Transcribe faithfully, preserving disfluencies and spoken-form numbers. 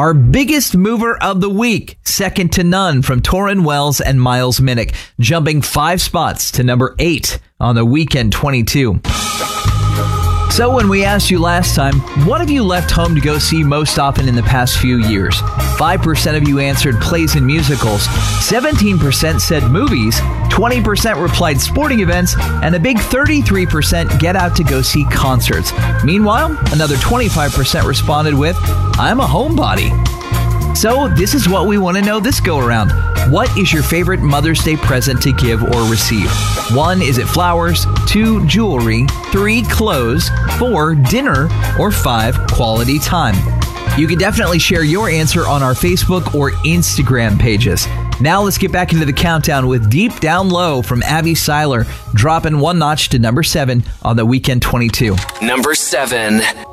Our biggest mover of the week, second to none, from Torrin Wells and Miles Minnick, jumping five spots to number eight on the Weekend twenty-two. So when we asked you last time, what have you left home to go see most often in the past few years? five percent of you answered plays and musicals, seventeen percent said movies, twenty percent replied sporting events, and a big thirty-three percent get out to go see concerts. Meanwhile, another twenty-five percent responded with, I'm a homebody. So this is what we want to know this go around. What is your favorite Mother's Day present to give or receive? One, is it flowers? Two, jewelry. Three, clothes. Four, dinner. Or five, quality time. You can definitely share your answer on our Facebook or Instagram pages. Now let's get back into the countdown with Deep Down Low from Abby Seiler, dropping one notch to number seven on the Weekend twenty-two. Number seven.